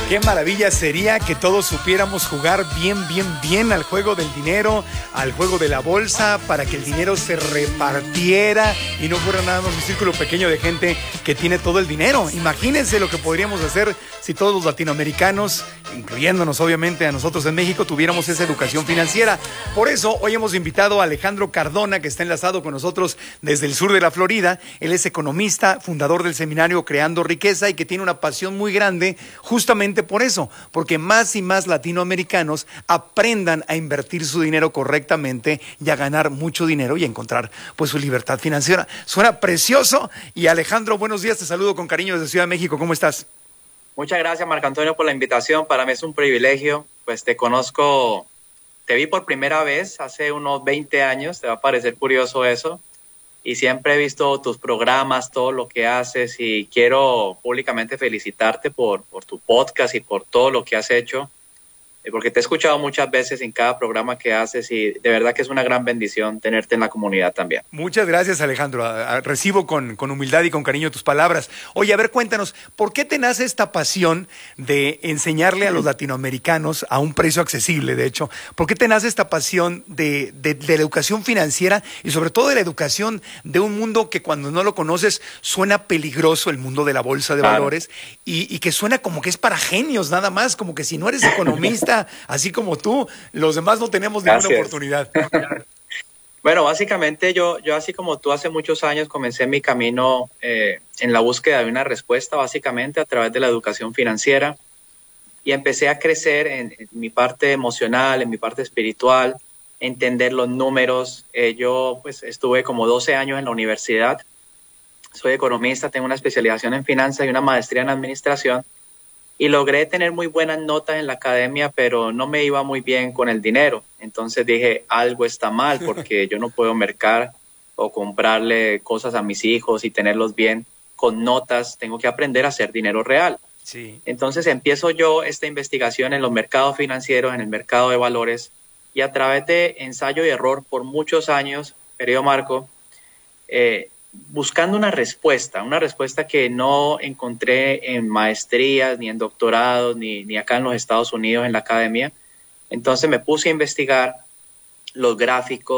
Qué maravilla sería que todos supiéramos jugar bien al juego del dinero, al juego de la bolsa, para que el dinero se repartiera y no fuera nada más un círculo pequeño de gente que tiene todo el dinero. Imagínense lo que podríamos hacer si todos los latinoamericanos, incluyéndonos obviamente a nosotros en México, tuviéramos esa educación financiera. Por eso hoy hemos invitado a Alejandro Cardona, que está enlazado con nosotros desde el sur de la Florida. Él es economista, fundador del seminario Creando Riqueza y que tiene una pasión muy grande justamente por eso, porque más y más latinoamericanos aprendan a invertir su dinero correctamente y a ganar mucho dinero y a encontrar pues su libertad financiera. Suena precioso. Y Alejandro, buenos días, te saludo con cariño desde Ciudad de México. ¿Cómo estás? Muchas gracias, Marco Antonio, por la invitación. Para mí es un privilegio. Pues te conozco, te vi por primera vez hace unos 20 años, te va a parecer curioso eso. Y siempre he visto tus programas, todo lo que haces, y quiero públicamente felicitarte por tu podcast y por todo lo que has hecho, porque te he escuchado muchas veces en cada programa que haces y de verdad que es una gran bendición tenerte en la comunidad también. Muchas gracias, Alejandro. Recibo con humildad y con cariño tus palabras. Oye, a ver, cuéntanos, ¿por qué te nace esta pasión de enseñarle a los latinoamericanos a un precio accesible, de hecho? ¿Por qué te nace esta pasión de la educación financiera y sobre todo de la educación de un mundo que cuando no lo conoces suena peligroso, el mundo de la bolsa de valores, y que suena como que es para genios nada más, como que si no eres economista, así como tú, los demás no tenemos ninguna oportunidad? Bueno, básicamente yo así como tú hace muchos años comencé mi camino en la búsqueda de una respuesta, básicamente a través de la educación financiera, y empecé a crecer en mi parte emocional, en mi parte espiritual, entender los números. Yo pues estuve como 12 años en la universidad, soy economista, tengo una especialización en finanzas y una maestría en administración, y logré tener muy buenas notas en la academia, pero no me iba muy bien con el dinero. Entonces dije, algo está mal, porque yo no puedo mercar o comprarle cosas a mis hijos y tenerlos bien con notas. Tengo que aprender a hacer dinero real. Sí. Entonces empiezo yo esta investigación en los mercados financieros, en el mercado de valores, y a través de ensayo y error por muchos años, querido Marco, buscando una respuesta que no encontré en maestrías, ni en doctorados, ni acá en los Estados Unidos en la academia. Entonces me puse a investigar los gráficos,